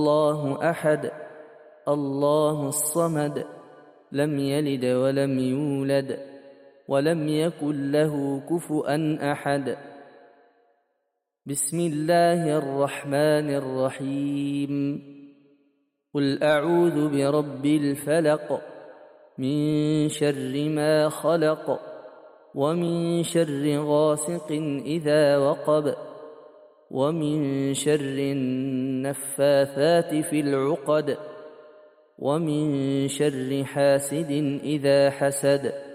الله أحد الله الصمد لم يلد ولم يولد ولم يكن له كفؤا أحد. بسم الله الرحمن الرحيم. قل أعوذ برب الفلق من شر ما خلق ومن شر غاسق إذا وقب ومن شر النفاثات في العقد ومن شر حاسد إذا حسد.